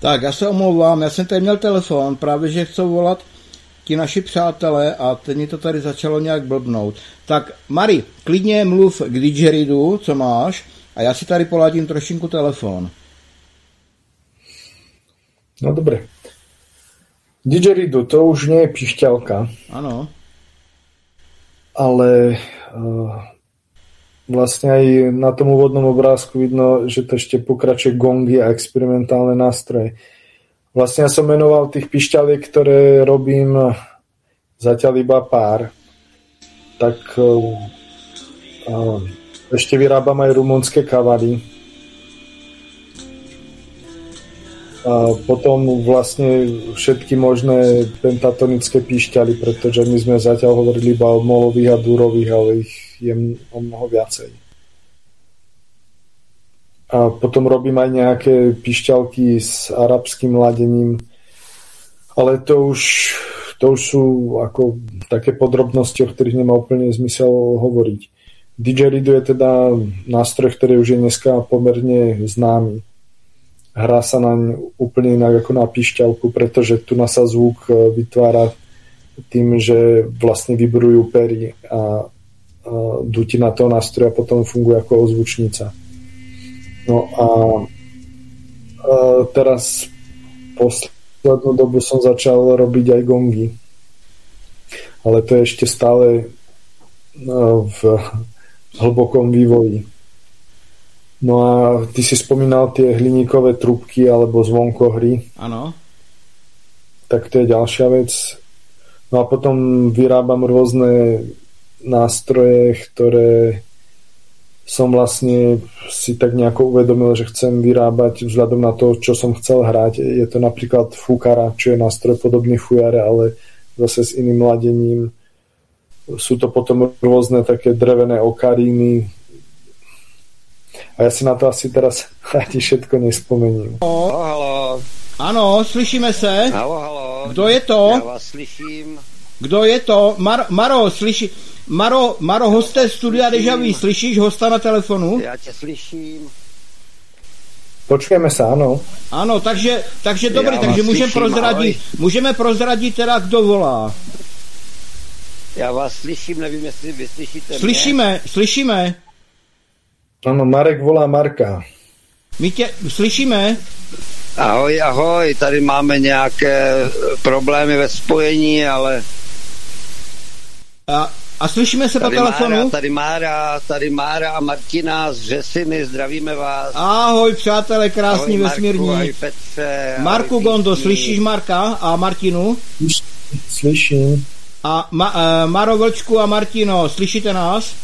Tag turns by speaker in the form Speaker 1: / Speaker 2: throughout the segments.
Speaker 1: Tak, já se omlouvám, já jsem tady měl telefon, právě že chcou volat ti naši přátelé a teď mi to tady začalo nějak blbnout. Tak, Mari, klidně mluv k didgeridu, co máš, a já si tady poladím trošinku telefon.
Speaker 2: No dobre. Didgeridu, to už nie je pišťalka.
Speaker 1: Áno.
Speaker 2: Ale vlastne aj na tom úvodnom obrázku vidno, že to ešte pokračuje gongy a experimentálne nástroje. Vlastne ja som menoval tých pišťaliek, ktoré robím zatiaľ iba pár. Tak ešte vyrábam aj rumunské kavady. A potom vlastne všetky možné pentatonické píšťaly, pretože my sme zatiaľ hovorili iba o molových a durových, ale ich je o mnoho viacej. A potom robím aj nejaké píšťalky s arabským ladením, ale to už sú ako také podrobnosti, o ktorých nemá úplne zmysel hovoriť. Didgeridoo je teda nástroj, ktorý už je dneska pomerne známy. Hrá sa naň úplne inak ako na píšťalku, pretože tu sa zvuk vytvára tým, že vlastne vibrujú pery a dutina toho nástroja potom funguje ako ozvučnica. No a teraz poslednú dobu som začal robiť aj gongy. Ale to je ešte stále v hlbokom vývoji. No a ty si spomínal tie hliníkové trubky alebo zvonkohry.
Speaker 1: Áno.
Speaker 2: Tak to je ďalšia vec. No a potom vyrábam rôzne nástroje, ktoré som vlastne si tak nejako uvedomil, že chcem vyrábať vzhľadom na to, čo som chcel hrať. Je to napríklad fukara, čo je nástroj podobný fujare, ale zase s iným ladením. Sú to potom rôzne také drevené okaríny. A ja si na to asi teraz ti všetko nespomením.
Speaker 3: Halo.
Speaker 1: Ano, slyšíme se.
Speaker 3: Halo.
Speaker 1: Kdo je to?
Speaker 3: Já vás slyším.
Speaker 1: Kdo je to? Maro, slyší... Maro, hosté studia Deja Vu, slyšíš hosta na telefonu?
Speaker 3: Já tě slyším.
Speaker 2: Počujeme se, ano.
Speaker 1: Ano, takže dobrý, takže můžeme prozradit teda, kdo volá.
Speaker 3: Já vás slyším, nevím, jestli vy slyšíte mě.
Speaker 1: Slyšíme.
Speaker 2: Ano, Marek volá Marka.
Speaker 1: My tě slyšíme?
Speaker 3: Ahoj, tady máme nějaké problémy ve spojení, ale...
Speaker 1: A slyšíme se
Speaker 3: tady
Speaker 1: po telefonu?
Speaker 3: Tady Mára a Martina z Řesiny, zdravíme vás.
Speaker 1: Ahoj, přátelé, krásní,
Speaker 3: ahoj,
Speaker 1: vesmírní.
Speaker 3: Marku, ahoj Petře.
Speaker 1: Marku
Speaker 3: ahoj,
Speaker 1: Gondo,
Speaker 3: Písni.
Speaker 1: slyšíš Marka a Martinu?
Speaker 2: Slyším.
Speaker 1: A Maro Vlčku a Martino, slyšíte nás?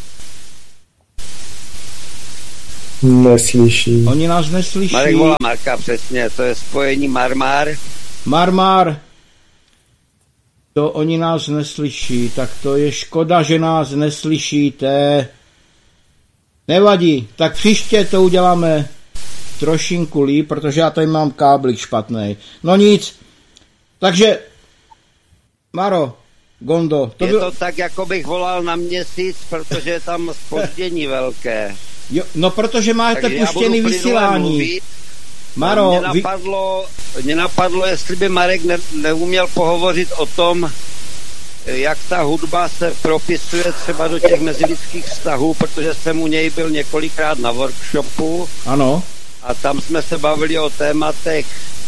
Speaker 2: Neslyším.
Speaker 1: Oni nás neslyší.
Speaker 3: Marek volá Marka, přesně, to je spojení Marmar.
Speaker 1: Marmar. To oni nás neslyší, tak to je škoda, že nás neslyšíte. Nevadí, tak příště to uděláme trošinku líp, protože já tady mám káblik špatný. No nic, takže Maro, Gondo.
Speaker 3: To tak, jako bych volal na měsíc, protože je tam zpoždění velké.
Speaker 1: Jo, no protože máte puštěný vysílání. Maro,
Speaker 3: mě napadlo, jestli by Marek neuměl pohovořit o tom, jak ta hudba se propisuje třeba do těch mezilidských vztahů, protože jsem u něj byl několikrát na workshopu.
Speaker 1: Ano.
Speaker 3: A tam jsme se bavili o tématech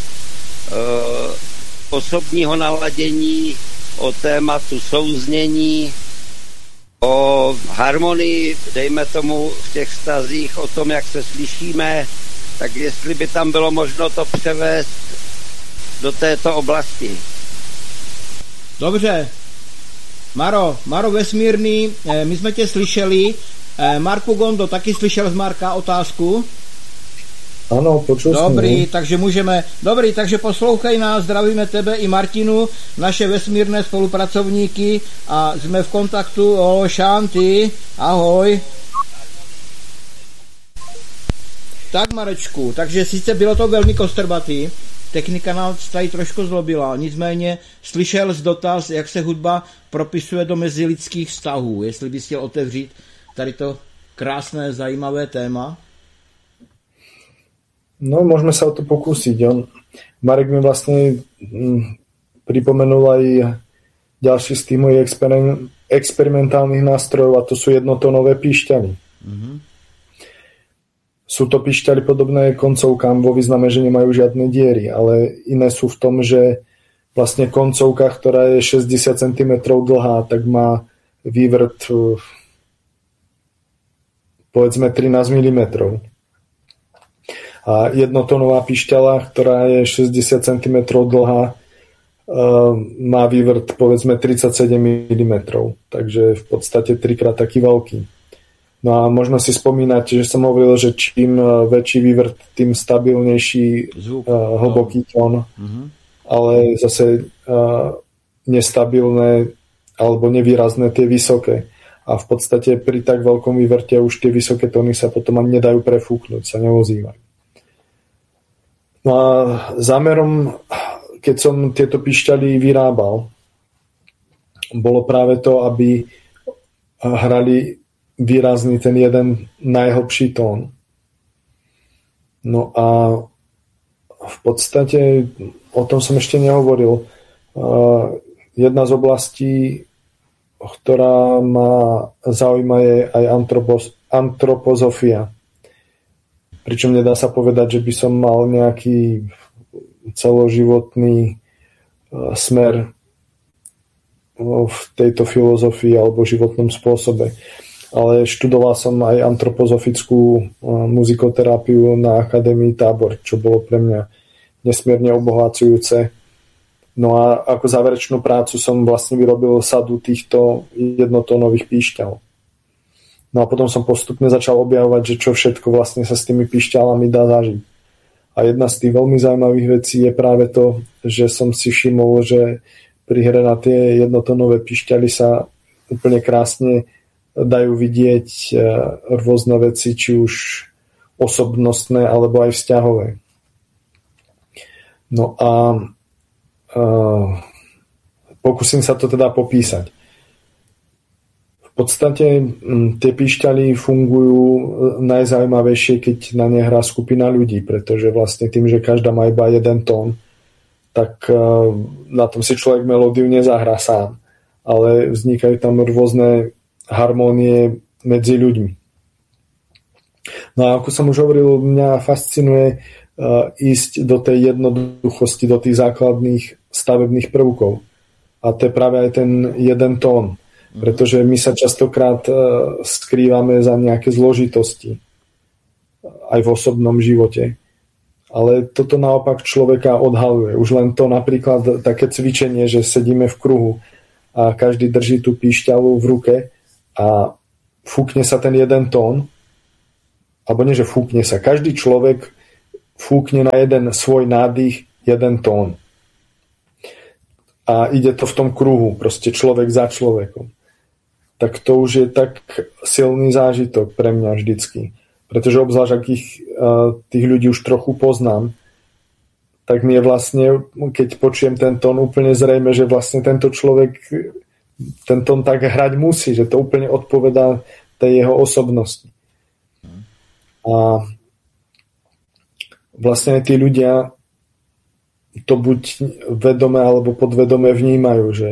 Speaker 3: osobního naladění, o tématu souznění, o harmonii, dejme tomu v těch vztazích, o tom, jak se slyšíme, tak jestli by tam bylo možno to převést do této oblasti.
Speaker 1: Dobře. Maro vesmírný, my jsme tě slyšeli. Marku Gondo, taky slyšel z Marka otázku?
Speaker 2: Ano, počul jsem.
Speaker 1: Dobrý, takže poslouchej nás, zdravíme tebe i Martinu, naše vesmírné spolupracovníky a jsme v kontaktu. O, Šanty, ahoj. Tak, Marečku, takže sice bylo to velmi kostrbatý, technika nás tady trošku zlobila, nicméně slyšel z dotaz, jak se hudba propisuje do mezilidských vztahů, jestli bys chtěl otevřít tady to krásné, zajímavé téma.
Speaker 2: No, môžeme sa o to pokúsiť. Marek mi vlastne pripomenul aj ďalší z tých mojich experimentálnych nástrojov, a to sú jednotónové píšťaly. Mm-hmm. Sú to píšťaly podobné koncovkám vo význame, že nemajú žiadne diery, ale iné sú v tom, že vlastne koncovka, ktorá je 60 cm dlhá, tak má vývrt povedzme 13 mm. A jednotónová píšťala, ktorá je 60 cm dlhá, má vývrt povedzme 37 mm. Takže v podstate 3-krát taký veľký. No a možno si spomínate, že som hovoril, že čím väčší vývrt, tým stabilnejší hlboký tón. Mm-hmm. Ale zase nestabilné alebo nevýrazné tie vysoké. A v podstate pri tak veľkom výverte už tie vysoké tóny sa potom ani nedajú prefúknuť, sa neozývajú. No a zámerom, keď som tieto píšťaly vyrábal, bolo práve to, aby hrali výrazný ten jeden najhlbší tón. No a v podstate o tom som ešte nehovoril. Jedna z oblastí, ktorá ma zaujíma, je aj antropozofia. Pričom nedá sa povedať, že by som mal nejaký celoživotný smer v tejto filozofii alebo životnom spôsobe. Ale študoval som aj antropozofickú muzikoterapiu na Akadémii Tábor, čo bolo pre mňa nesmierne obohacujúce. No a ako záverečnú prácu som vlastne vyrobil sadu týchto jednotónových píšťal. No a potom som postupne začal objavovať, že čo všetko vlastne sa s tými píšťalami dá zažiť. A jedna z tých veľmi zaujímavých vecí je práve to, že som si všimol, že pri hre na tie jednotónové píšťaly sa úplne krásne dajú vidieť rôzne veci, či už osobnostné, alebo aj vzťahové. No a pokúsim sa to teda popísať. V podstate tie píšťaly fungujú najzaujímavejšie, keď na ne hrá skupina ľudí, pretože vlastne tým, že každá má iba jeden tón, tak na tom si človek melódiu nezahrá sám, ale vznikajú tam rôzne harmónie medzi ľuďmi. No a ako som už hovoril, mňa fascinuje ísť do tej jednoduchosti, do tých základných stavebných prvkov. A to je práve aj ten jeden tón. Pretože my sa častokrát skrývame za nejaké zložitosti aj v osobnom živote. Ale toto naopak človeka odhaluje. Už len to napríklad také cvičenie, že sedíme v kruhu a každý drží tú píšťalu v ruke a fúkne sa ten jeden tón, alebo nie, že fúkne sa, každý človek fúkne na jeden svoj nádych jeden tón. A ide to v tom kruhu, proste človek za človekom. Tak to už je tak silný zážitok pre mňa vždycky. Pretože obzvlášť, ak tých ľudí už trochu poznám, tak mi je vlastne, keď počujem ten tón, úplne zrejme, že vlastne tento človek ten tón tak hrať musí, že to úplne odpovedá tej jeho osobnosti. A vlastne tí ľudia to buď vedome alebo podvedome vnímajú, že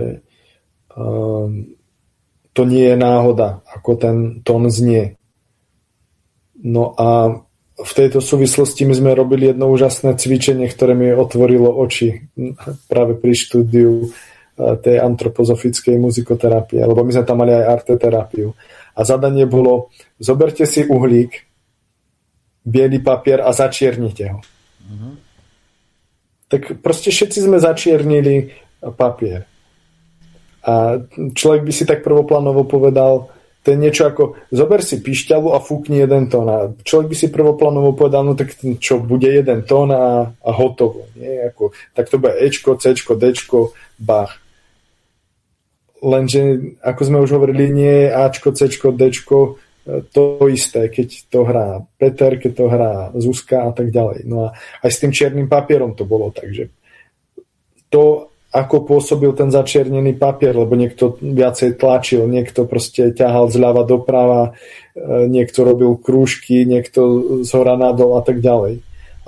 Speaker 2: to nie je náhoda, ako ten tón znie. No a v tejto súvislosti my sme robili jedno úžasné cvičenie, ktoré mi otvorilo oči práve pri štúdiu tej antropozofickej muzikoterapie, lebo my sme tam mali aj arteterapiu. A zadanie bolo, zoberte si uhlík, biely papier a začiernite ho. Uh-huh. Tak proste všetci sme začiernili papier. A človek by si tak prvoplánovo povedal, to je niečo ako, zober si píšťalu a fúkni jeden tón. A človek by si prvoplánovo povedal, no tak čo, bude jeden tón a hotovo. Nie? Ako, tak to bude Ečko, Cčko, Dčko, bach. Lenže, ako sme už hovorili, nie je Ačko, Cčko, Dčko to isté, keď to hrá Peter, keď to hrá Zuzka a tak ďalej. No a aj s tým čiernym papierom to bolo, takže to, ako pôsobil ten začiernený papier, lebo niekto viacej tlačil, niekto proste ťahal zľava doprava, niekto robil krúžky, niekto zhora nadol a tak ďalej. A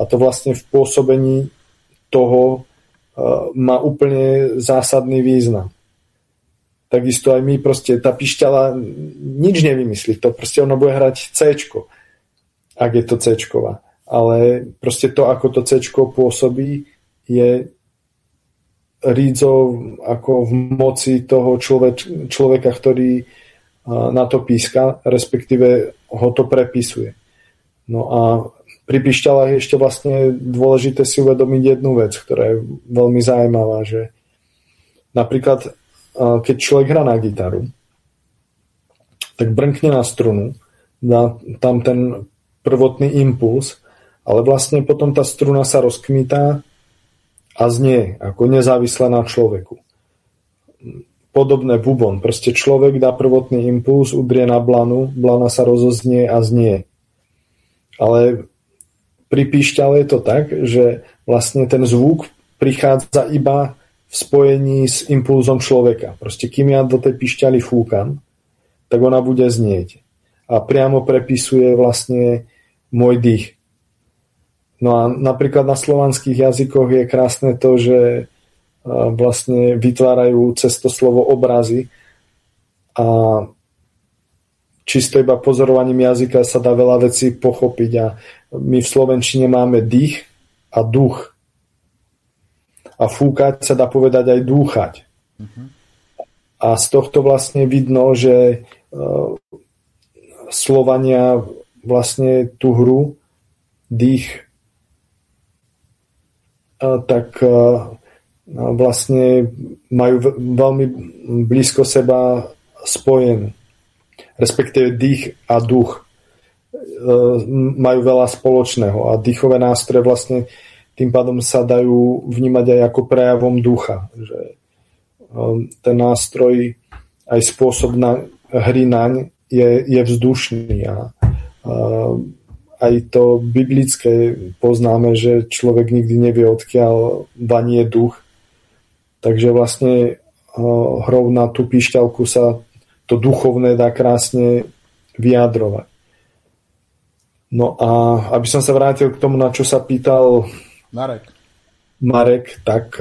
Speaker 2: A to vlastne v pôsobení toho má úplne zásadný význam. Takisto aj my proste, tá pišťala nič nevymyslí, to proste ono bude hrať C-čko, ak je to C-čková. Ale proste to, ako to C-čko pôsobí, je rídzo ako v moci toho človeka, ktorý na to píska, respektíve ho to prepisuje. No a pri pišťalách je ešte vlastne dôležité si uvedomiť jednu vec, ktorá je veľmi zaujímavá, že napríklad keď človek hrá na gitaru, tak brnkne na strunu, dá tam ten prvotný impuls, ale vlastne potom tá struna sa rozkmitá a znie ako nezávisle na človeku. Podobné bubon. Proste človek dá prvotný impuls, udrie na blanu, blana sa rozoznie a znie. Ale pri píšťale je to tak, že vlastne ten zvuk prichádza iba v spojení s impulzom človeka. Proste kým ja do tej píšťaly fúkam, tak ona bude znieť. A priamo prepisuje vlastne môj dých. No a napríklad na slovanských jazykoch je krásne to, že vlastne vytvárajú cez to slovo obrazy a čisto iba pozorovaním jazyka sa dá veľa vecí pochopiť a my v slovenčine máme dých a duch. A fúkať sa dá povedať aj dúchať. A z tohto vlastne vidno, že Slovania vlastne tú hru dých tak vlastne majú veľmi blízko seba spojené. Respektíve dých a duch majú veľa spoločného a dýchové nástroje vlastne tým pádom sa dajú vnímať aj ako prejavom ducha. Že ten nástroj aj spôsob hry naň je vzdušný a aj to biblické poznáme, že človek nikdy nevie, odkiaľ vanie duch. Takže vlastne hrou na tú píšťalku sa to duchovné dá krásne vyjadrovať. No a aby som sa vrátil k tomu, na čo sa pýtal Marek, tak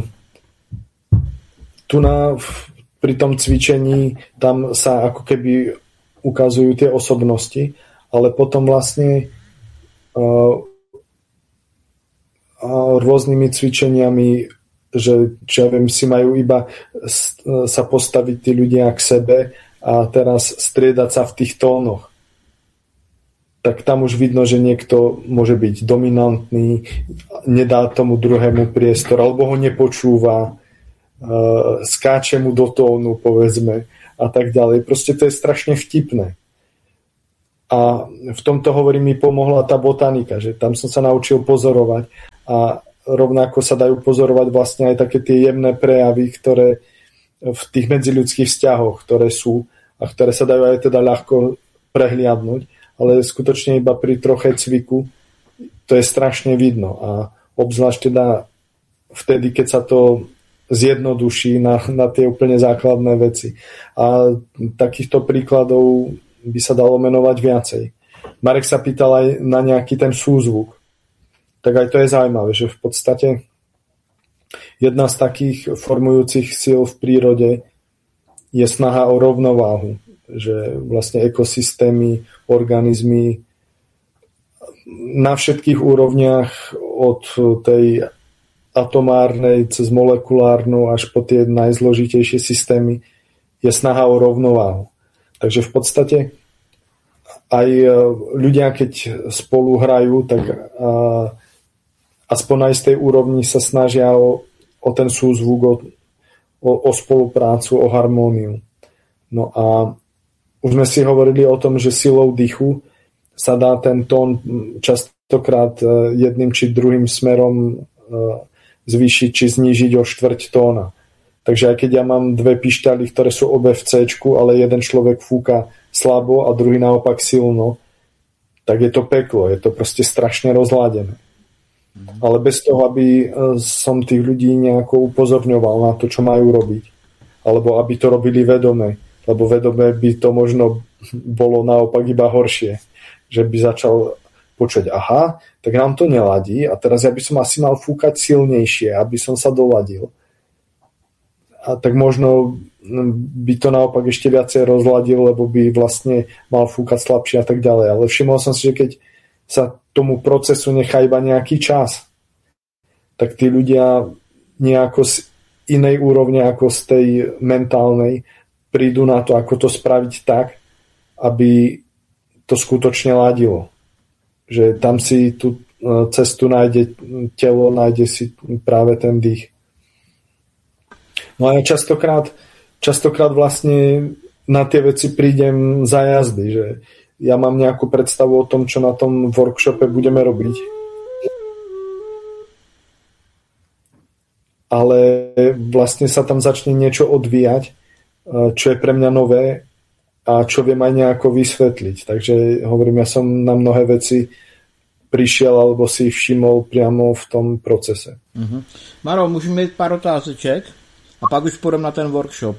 Speaker 2: tu pri tom cvičení tam sa ako keby ukazujú tie osobnosti, ale potom vlastne rôznymi cvičeniami, že čo ja viem, si majú iba sa postaviť tí ľudia k sebe a teraz striedať sa v tých tónoch. Tak tam už vidno, že niekto môže byť dominantný, nedá tomu druhému priestor, alebo ho nepočúva, skáče mu do tónu, povedzme, a tak ďalej. Proste to je strašne vtipné. A v tomto, hovorím, mi pomohla tá botanika, že tam som sa naučil pozorovať a rovnako sa dajú pozorovať vlastne aj také tie jemné prejavy, ktoré v tých medziľudských vzťahoch, ktoré sú a ktoré sa dajú aj teda ľahko prehliadnúť, ale skutočne iba pri troche cviku to je strašne vidno a obzvlášť teda vtedy, keď sa to zjednoduší na tie úplne základné veci. A takýchto príkladov by sa dalo menovať viacej. Marek sa pýtal aj na nejaký ten súzvuk. Tak aj to je zaujímavé, že v podstate jedna z takých formujúcich síl v prírode je snaha o rovnováhu. Že vlastne ekosystémy, organizmy na všetkých úrovniach od tej atomárnej cez molekulárnu až po tie najzložitejšie systémy je snaha o rovnováhu. Takže v podstate aj ľudia, keď spolu hrajú, tak aspoň aj z tej úrovni sa snažia o ten súzvuk, o spoluprácu, o harmóniu. No a už sme si hovorili o tom, že silou dýchu sa dá ten tón častokrát jedným či druhým smerom zvýšiť či znížiť o štvrť tóna. Takže aj keď ja mám dve pišťaly, ktoré sú obe v C-čku, ale jeden človek fúka slabo a druhý naopak silno, tak je to peklo, je to proste strašne rozladené. Ale bez toho, aby som tých ľudí nejako upozorňoval na to, čo majú robiť, alebo aby to robili vedome, lebo vedome by to možno bolo naopak iba horšie, že by začal počuť, aha, tak nám to neladí a teraz ja by som asi mal fúkať silnejšie, aby som sa doladil. A tak možno by to naopak ešte viacej rozladil, lebo by vlastne mal fúkať slabšie a tak ďalej. Ale všimol som si, že keď sa tomu procesu nechá iba nejaký čas, tak tí ľudia nejako z inej úrovne ako z tej mentálnej prídu na to, ako to spraviť tak, aby to skutočne ladilo. Že tam si tú cestu nájde telo, nájde si práve ten dých. No a ja častokrát vlastne na tie veci prídem za jazdy, že ja mám nejakú predstavu o tom, čo na tom workshope budeme robiť. Ale vlastne sa tam začne niečo odvíjať, čo je pre mňa nové a čo viem aj nejako vysvetliť. Takže hovorím, ja som na mnohé veci prišiel alebo si všimol priamo v tom procese.
Speaker 1: Maro, můžeme mít pár otázeček a pak už půjdeme na ten workshop.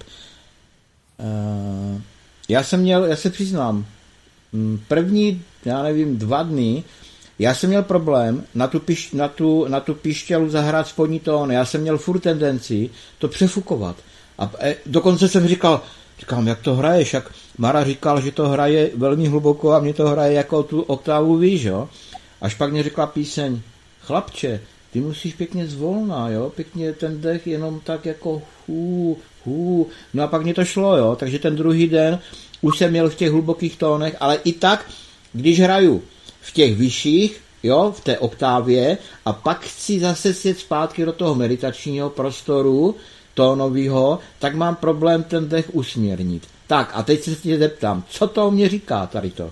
Speaker 1: Já se přiznám, první, já nevím, 2 dny, já jsem měl problém na tu pištělu zahrát spodní tón. Já jsem měl furt tendenci to přefukovat. A dokonce jsem říkám, jak to hraješ? Jak Mara říkal, že to hraje velmi hluboko a mě to hraje jako tu oktávu výš, jo? Až pak mě řekla píseň, chlapče, ty musíš pěkně zvolna, jo? Pěkně ten dech jenom tak jako hů. No a pak mě to šlo, jo? Takže ten druhý den už jsem měl v těch hlubokých tónech, ale i tak, když hraju v těch vyšších, jo, v té oktávě a pak chci zase sjet zpátky do toho meditačního prostoru tónového, tak mám problém ten dech usměrnit. Tak a teď se tě zeptám, co to o mě říká tady to?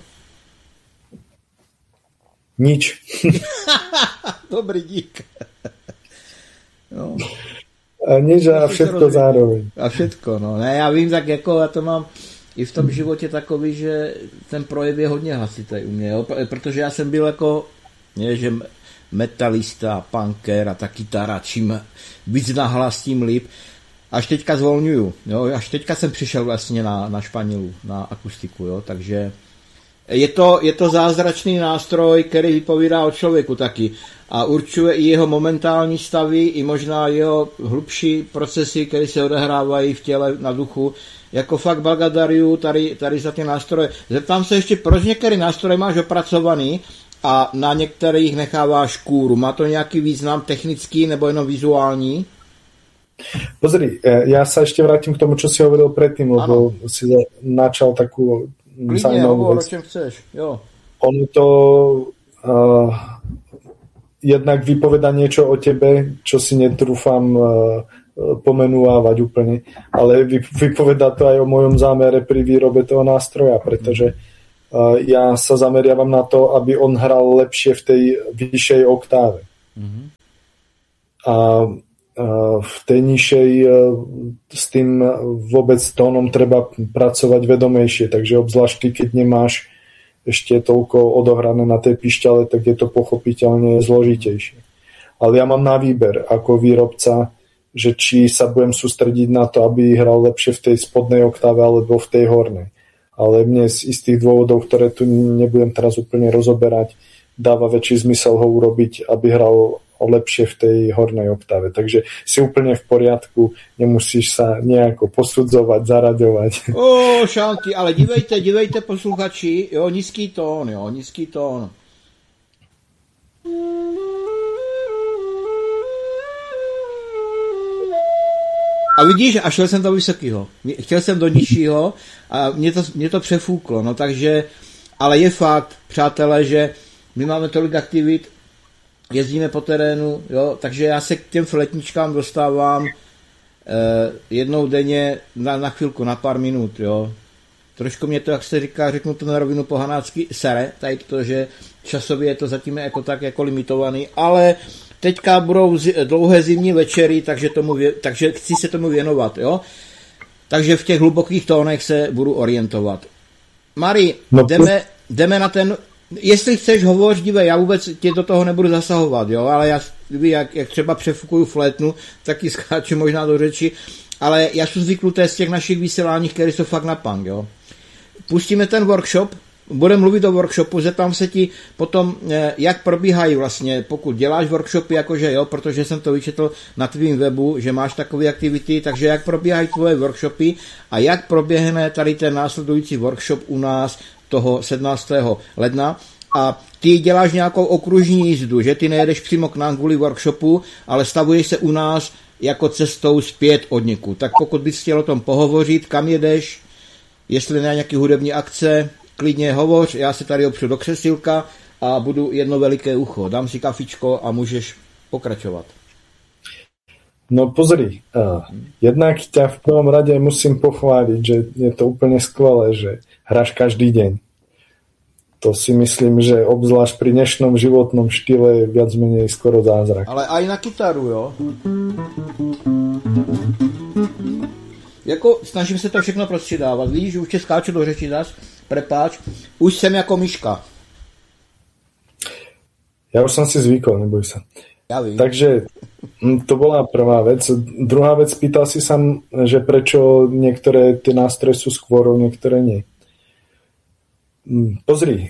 Speaker 2: Nič.
Speaker 1: Dobrý, dík. No.
Speaker 2: Nič a všetko zároveň.
Speaker 1: A všetko, no. Ne, já vím, tak jako já to mám i v tom životě takový, že ten projev je hodně hlasitý u mě, jo? Protože já jsem byl jako, ne, že metalista, punker a ta kytara, čím víc nahlas, tím líp. Až teďka zvolňuju, jo? Až teďka jsem přišel vlastně na španilu, na akustiku, jo? Takže je to zázračný nástroj, který vypovídá o člověku taky a určuje i jeho momentální stavy, i možná jeho hlubší procesy, které se odehrávají v těle, na duchu. Jako fakt Balgadariu tady za ty nástroje. Zeptám se ještě, proč některé nástroje máš opracovaný a na některých necháváš kůru? Má to nějaký význam technický nebo jenom vizuální?
Speaker 2: Pozri, ja sa ešte vrátim k tomu, čo si hovoril predtým, lebo si načal takú zaujímavú vec.
Speaker 1: O čem chceš, jo.
Speaker 2: Ono to jednak vypoveda niečo o tebe, čo si netrúfam pomenúvať úplne, ale vypoveda to aj o mojom zámere pri výrobe toho nástroja, pretože ja sa zameriavam na to, aby on hral lepšie v tej vyššej oktáve. A v tej nižšej s tým vôbec tónom treba pracovať vedomejšie, takže obzvlášť keď nemáš ešte toľko odohrané na tej pišťale, tak je to pochopiteľne zložitejšie. Ale ja mám na výber ako výrobca, že či sa budem sústrediť na to, aby hral lepšie v tej spodnej oktáve alebo v tej hornej. Ale mne z istých dôvodov, ktoré tu nebudem teraz úplne rozoberať, dáva väčší zmysel ho urobiť, aby hral lepšie v tej hornej oktáve. Takže si úplne v poriadku, nemusíš sa nejako posudzovať, zaraďovať.
Speaker 1: Šanky, ale dívejte posluchači, jo, nízký tón. A vidíš, a šel jsem do vysokého. Chtěl jsem do nižšího a mě to přefúklo. No takže, ale je fakt, přátelé, že my máme tolik aktivit, jezdíme po terénu, jo, takže já se k těm fletničkám dostávám jednou denně na chvilku, na pár minut, jo. Trošku mě to, jak se říká, řeknu to na rovinu pohanácky, sere, tady to, že časově je to zatím jako tak jako limitovaný, ale teďka budou dlouhé zimní večery, takže chci se tomu věnovat, jo. Takže v těch hlubokých tónech se budu orientovat. Mari, jdeme na ten. Jestli chceš hovoř, dívej, já vůbec tě do toho nebudu zasahovat, jo, ale já, jak třeba přefukuju flétnu, tak ji skáču možná do řeči, ale já jsem zvyklý z těch našich vysílání, které jsou fakt na punk, jo. Pustíme ten workshop, budeme mluvit o workshopu, zeptám se ti potom, jak probíhají vlastně, pokud děláš workshopy, jakože jo, protože jsem to vyčetl na tvým webu, že máš takové aktivity, takže jak probíhají tvoje workshopy a jak proběhne tady ten následující workshop u nás toho 17. ledna. A ty děláš nějakou okružní jízdu, že ty nejedeš přímo k nám kvůli workshopu, ale stavuješ se u nás jako cestou zpět od někud. Tak pokud bys chtěl o tom pohovořit, kam jedeš, jestli na nějaké hudební akce, klidně hovoř, já se tady opřu do křesílka a budu jedno veliké ucho. Dám si kafičko a můžeš pokračovat.
Speaker 2: No pozri, jednak ťa v prvom rade musím pochváliť, že je to úplne skvelé, že hráš každý deň. To si myslím, že obzvlášť pri dnešnom životnom štýle je viac menej skoro zázrak.
Speaker 1: Ale aj na kytaru, jo? Jako snažím se to všechno prostřídávat. Vidíš, už tě skáču do řeči zas, prepáč. Už jsem jako myška.
Speaker 2: Ja už som si zvykol, neboj sa.
Speaker 1: Ja vím.
Speaker 2: Takže to bola prvá vec. Druhá vec, pýtal si sa, že prečo niektoré tie nástroje sú s kôrou, niektoré nie. Pozri,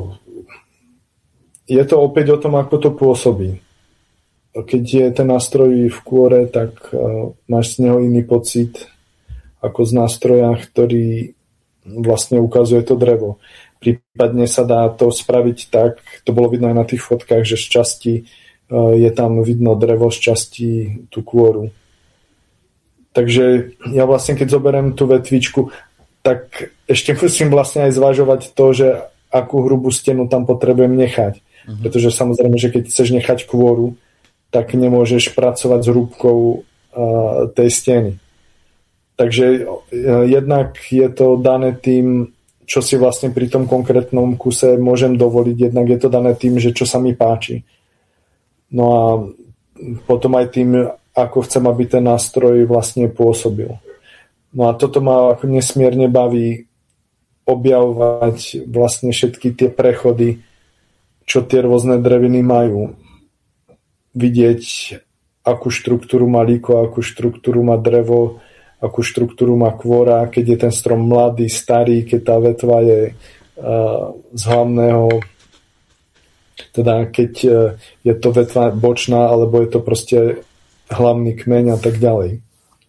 Speaker 2: je to opäť o tom, ako to pôsobí. Keď je ten nástroj v kôre, tak máš z neho iný pocit ako z nástroja, ktorý vlastne ukazuje to drevo. Prípadne sa dá to spraviť tak, to bolo vidno aj na tých fotkách, že z časti je tam vidno drevo, z časti tú kôru. Takže ja vlastne, keď zoberiem tú vetvičku, tak ešte musím vlastne aj zvažovať to, že akú hrubú stenu tam potrebujem nechať. Pretože samozrejme, že keď chceš nechať kôru, tak nemôžeš pracovať s hrúbkou tej steny. Takže jednak je to dané tým, čo si vlastne pri tom konkrétnom kuse môžem dovoliť, jednak je to dané tým, že čo sa mi páči. No a potom aj tým, ako chcem, aby ten nástroj vlastne pôsobil. No a toto ma nesmierne baví objavovať vlastne všetky tie prechody, čo tie rôzne dreviny majú. Vidieť, akú štruktúru má líko, akú štruktúru má drevo, akú štruktúru má kôra, keď je ten strom mladý, starý, keď tá vetva je z hlavného, teda keď je to vetva bočná, alebo je to proste hlavný kmeň a tak ďalej.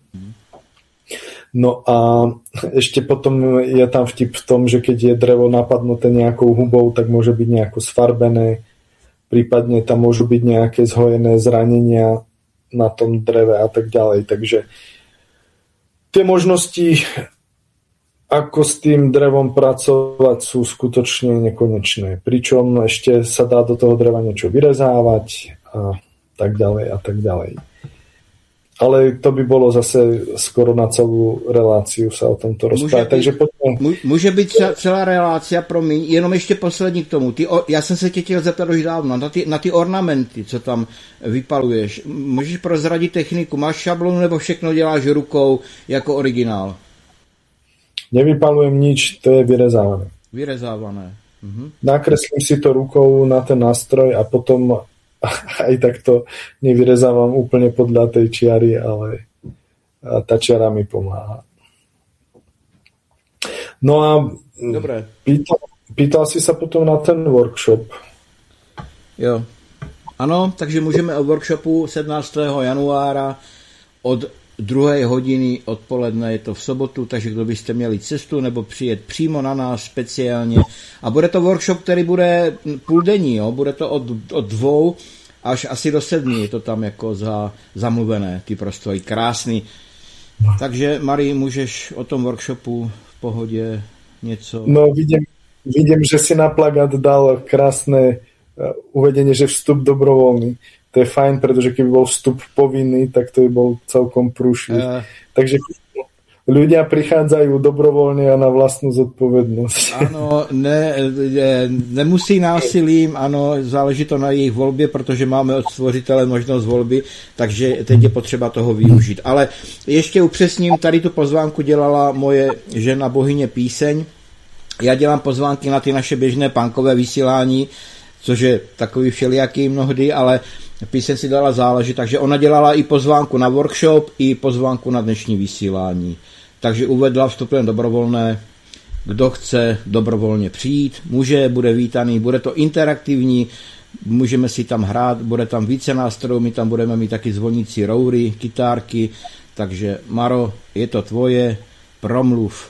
Speaker 2: No a ešte potom je tam vtip v tom, že keď je drevo napadnuté nejakou hubou, tak môže byť nejako sfarbené, prípadne tam môžu byť nejaké zhojené zranenia na tom dreve a tak ďalej. Takže tie možnosti, ako s tým drevom pracovať, sú skutočne nekonečné. Pričom ešte sa dá do toho dreva niečo vyrezávať a tak ďalej a tak ďalej. Ale to by bolo zase skoro na celú reláciu sa o tomto rozprávať. Takže
Speaker 1: může být celá relácia, promiň, jenom ještě poslední k tomu. Já jsem se tě chtěl zeptat už dávno, na ty ornamenty, co tam vypaluješ. Můžeš prozradit techniku? Máš šablonu nebo všechno děláš rukou jako originál?
Speaker 2: Nevypalujem nič, to je vyrezávané.
Speaker 1: Vyrezávané.
Speaker 2: Nakreslím si to rukou na ten nástroj a potom aj tak to nevyrezávam úplne podľa tej čiary, ale tá čiara mi pomáha. No a
Speaker 1: dobre.
Speaker 2: Pýtal si sa potom na ten workshop.
Speaker 1: Jo. Ano, takže můžeme o workshopu 17. januára od 2 hodiny odpoledne, je to v sobotu, takže kdo byste měli cestu nebo přijet přímo na nás speciálně. A bude to workshop, který bude půldenní, jo? Bude to od 2 až asi do 7, je to tam jako zamluvené, ty prostory, krásný. Takže Marii, můžeš o tom workshopu v pohodě něco...
Speaker 2: No vidím, že si na plagát dal krásne uvedenie, že vstup dobrovoľný. To je fajn, pretože keby bol vstup povinný, tak to by bol celkom prúšvih. Takže ľudia prichádzajú dobrovoľne a na vlastnú zodpovednosť.
Speaker 1: Ano, nemusí násilím, ano, záleží to na jejich volbě, protože máme od stvořitele možnost volby, takže teď je potřeba toho využít. Ale ještě upřesním, tady tu pozvánku dělala moje žena Bohyně Píseň. Já dělám pozvánky na ty naše běžné punkové vysílání, což je takový všelijaký mnohdy, ale Píseň si dala záležit, takže ona dělala i pozvánku na workshop, i pozvánku na dnešní vysílání. Takže uvedla vstupem dobrovolné kdo chce dobrovolně přijít, může, bude vítaný, bude to interaktivní, můžeme si tam hrát, bude tam více nástrojů, my tam budeme mít taky zvonící roury, kytárky, takže Maro, je to tvoje, promluv.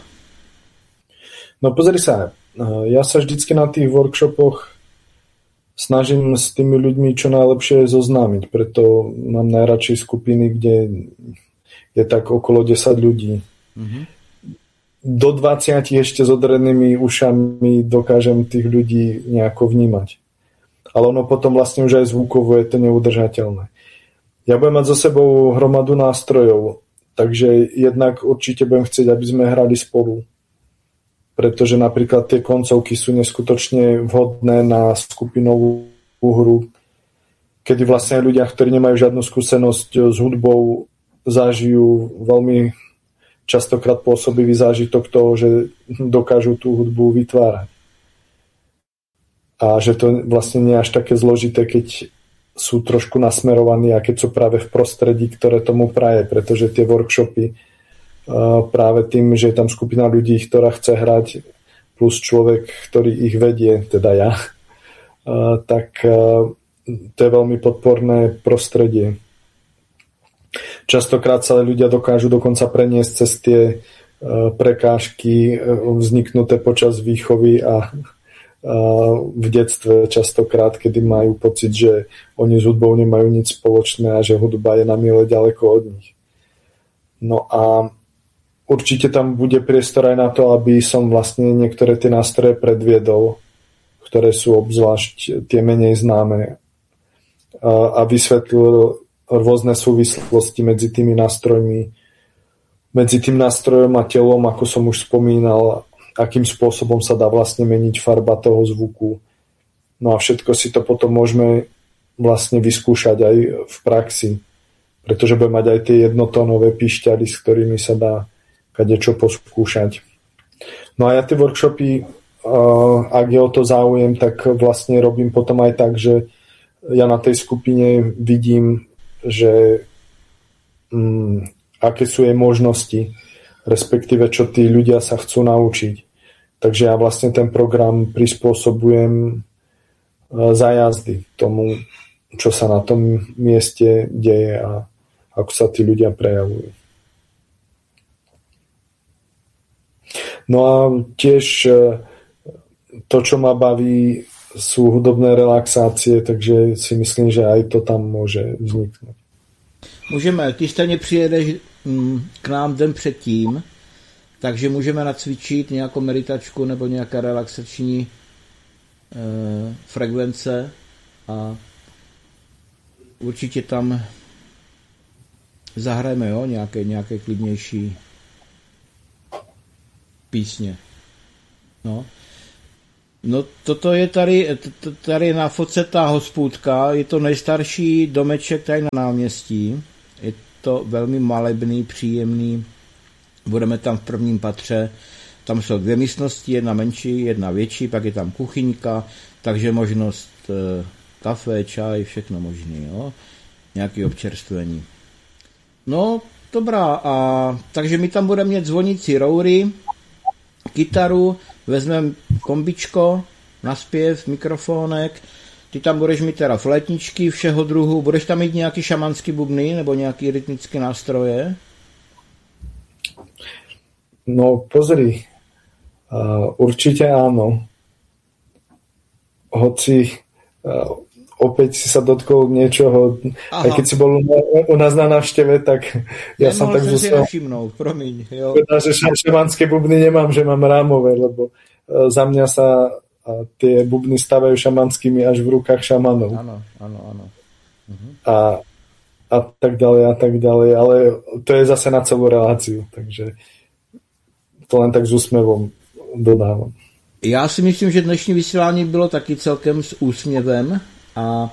Speaker 2: No pozri sa, ja sa vždycky na tých workshopoch snažím s tými ľuďmi čo najlepšie zoznámiť, preto mám najradšej skupiny, kde je tak okolo 10 ľudí. Mm-hmm. Do 20 ešte s odrenými ušami dokážem tých ľudí nejako vnímať. Ale ono potom vlastne už aj zvukovo je to neudržateľné. Ja budem mať za sebou hromadu nástrojov, takže jednak určite budem chcieť, aby sme hrali spolu. Pretože napríklad tie koncovky sú neskutočne vhodné na skupinovú hru, kedy vlastne ľudia, ktorí nemajú žiadnu skúsenosť s hudbou, zažijú veľmi častokrát pôsobivý zážitok toho, že dokážu tú hudbu vytvárať. A že to vlastne nie je až také zložité, keď sú trošku nasmerovaní a keď sú práve v prostredí, ktoré tomu praje, pretože tie workshopy práve tým, že je tam skupina ľudí, ktorá chce hrať, plus človek, ktorý ich vedie, teda ja, tak to je veľmi podporné prostredie. Častokrát sa ľudia dokážu dokonca preniesť cez tie prekážky vzniknuté počas výchovy a v detstve častokrát, kedy majú pocit, že oni s hudbou nemajú nič spoločné a že hudba je na mile ďaleko od nich. No a určite tam bude priestor aj na to, aby som vlastne niektoré tie nástroje predviedol, ktoré sú obzvlášť tie menej známe, a vysvetlil rôzne súvislosti medzi tými nástrojmi, medzi tým nástrojom a telom, ako som už spomínal, akým spôsobom sa dá vlastne meniť farba toho zvuku. No a všetko si to potom môžeme vlastne vyskúšať aj v praxi, pretože budeme mať aj tie jednotónové píšťaly, s ktorými sa dá kadečo poskúšať. No a ja tie workshopy, ak je o to záujem, tak vlastne robím potom aj tak, že ja na tej skupine vidím, že aké sú jej možnosti, respektíve čo tí ľudia sa chcú naučiť. Takže ja vlastne ten program prispôsobujem za jazdy tomu, čo sa na tom mieste deje a ako sa tí ľudia prejavujú. No a tiež to, čo ma baví, sú hudobné relaxácie, takže si myslím, že aj to tam môže vzniknout.
Speaker 1: Můžeme, ty stejně přijedeš k nám den předtím, takže můžeme nacvičit nějakou meditačku nebo nějaké relaxační frekvence a určitě tam zahrajeme, jo, nějaké klidnější písně. No toto je tady na fotce ta hospůdka, je to nejstarší domeček tady na náměstí, je to velmi malebný, příjemný, budeme tam v prvním patře, tam jsou 2 místnosti, jedna menší, jedna větší, pak je tam kuchyňka, takže možnost kafe, čaj, všechno možný, jo? Nějaké občerstvení. No, dobrá, takže my tam budeme mít zvonící roury, kytaru, vezmeme kombičko na zpěv, mikrofónek, ty tam budeš mít teda flétničky všeho druhu, budeš tam mít nějaký šamanský bubny nebo nějaký rytmické nástroje?
Speaker 2: No pozri, určite áno. Hoci opäť si sa dotkol niečoho, aj keď si bol u nás na návšteve, tak ja som tak
Speaker 1: zústal. Promiň, jo.
Speaker 2: Že šamanské bubny nemám, že mám rámové, lebo za mňa sa tie bubny stavajú šamanskými až v rukách šamanov.
Speaker 1: Áno.
Speaker 2: A tak ďalej, ale to je zase na celú reláciu, takže to len tak s úsměvom dodávám.
Speaker 1: Já si myslím, že dnešní vysílání bylo taky celkem s úsměvem a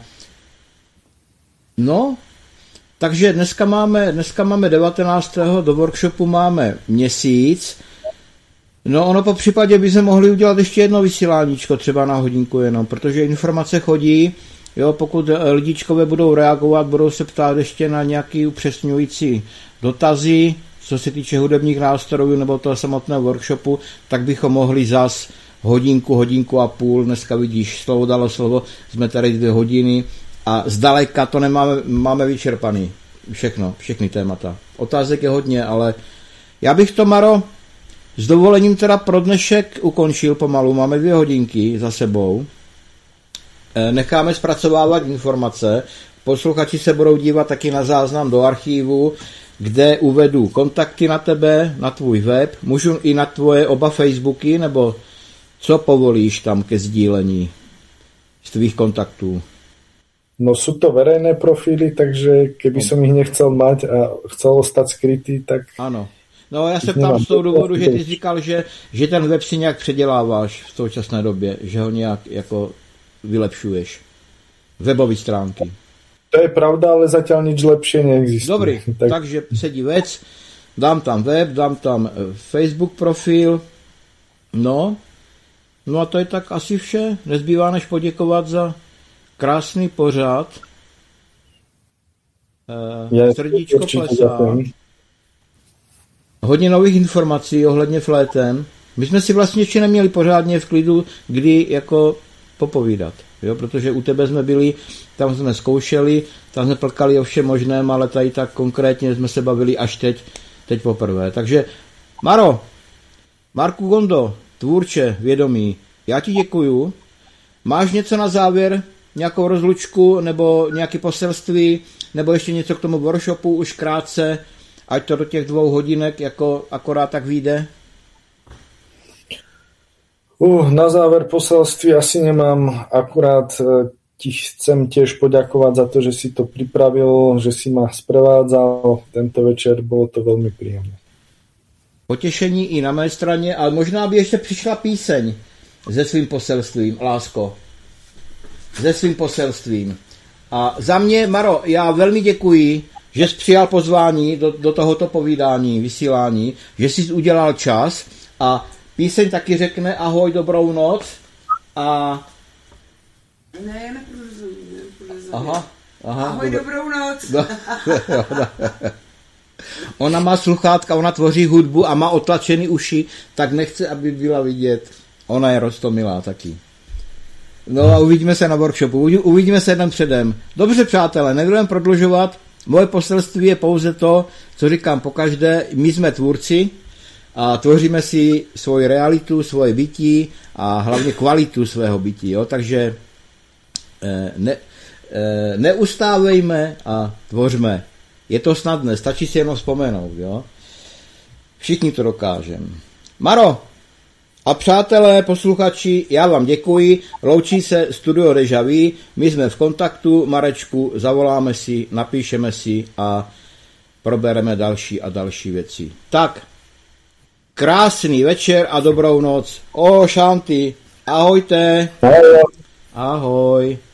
Speaker 1: no, takže dneska máme 19. do workshopu máme měsíc. No ono po případě by se mohli udělat ještě jedno vysíláníčko, třeba na hodinku jenom, protože informace chodí, jo, pokud lidičkové budou reagovat, budou se ptát ještě na nějaký upřesňující dotazy, co se týče hudebních nástrojů nebo toho samotného workshopu, tak bychom mohli zas hodinku a půl, dneska vidíš, slovo dalo slovo, jsme tady 2 hodiny a zdaleka to máme vyčerpaný. Všechny témata. Otázek je hodně, ale já bych to, Maro, s dovolením teda pro dnešek ukončil pomalu, máme 2 hodinky za sebou. Necháme zpracovávat informace, posluchači se budou dívat taky na záznam do archívu, kde uvedu kontakty na tebe, na tvůj web, můžu i na tvoje oba Facebooky, nebo co povolíš tam ke sdílení z tvých kontaktů?
Speaker 2: No sú to verejné profily, takže keby som ich nechcel mať a chcel ostať skrytý, tak...
Speaker 1: Ano. No já se ptám z toho důvodu, že ty říkal, že ten web si nějak předěláváš v současné době, že ho nějak jako vylepšuješ. Webové stránky.
Speaker 2: To je pravda, ale zatiaľ nič lepšie neexistuje.
Speaker 1: Dobrý, takže sedí vec, dám tam web, dám tam Facebook profil, no a to je tak asi vše. Nezbývá než poděkovat za krásný pořad. Srdíčko plesá. Hodně nových informací ohledně fléten. My jsme si vlastně ještě neměli pořádně v klidu, kdy jako popovídat. Jo? Protože u tebe jsme byli, tam jsme zkoušeli, tam jsme plkali o všem možném, ale tady tak konkrétně jsme se bavili až teď poprvé. Takže Marku Gondo, tvůrče vědomí, já ti děkuju. Máš něco na závěr, nějakou rozlučku nebo nějaké poselství, nebo ještě něco k tomu workshopu už krátce, ať to do těch 2 hodinek jako akorát tak vyjde?
Speaker 2: Na záver poselství asi nemám, akurát ti chcem tiež poďakovať za to, že si to pripravil, že si ma sprevádzal tento večer, bolo to veľmi príjemné.
Speaker 1: Potěšení i na mé straně, ale možná by ještě přišla píseň se svým poselstvím, lásko. Se svým poselstvím. A za mě, Maro, já velmi děkuji, že jsi přijal pozvání do tohoto povídání, vysílání, že jsi udělal čas a píseň taky řekne ahoj, dobrou noc a...
Speaker 4: Ne, já nepůjdu.
Speaker 1: Aha,
Speaker 4: ahoj, dobrou noc.
Speaker 1: Ona má sluchátka, ona tvoří hudbu a má otlačený uši, tak nechce, aby byla vidět. Ona je roztomilá taky. No a uvidíme se na workshopu, uvidíme se jeden předem. Dobře, přátelé, nebudeme prodlužovat. Moje poselství je pouze to, co říkám pokaždé, my jsme tvůrci a tvoříme si svoji realitu, svoje bytí a hlavně kvalitu svého bytí. Jo? Takže neustávejme a tvořme. Je to snadné, stačí si jenom vzpomenout. Jo? Všichni to dokážeme. Maro a přátelé, posluchači, já vám děkuji. Loučí se Studio Deja Vu. My jsme v kontaktu, Marečku, zavoláme si, napíšeme si a probereme další a další věci. Tak, krásný večer a dobrou noc. O, šanty. Ahojte. Ahoj.